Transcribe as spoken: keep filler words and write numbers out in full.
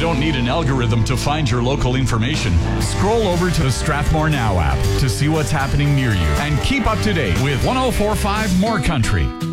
don't need an algorithm to find your local information. Scroll over to the Strathmore Now app to see what's happening near you and keep up to date with one oh four point five More Country.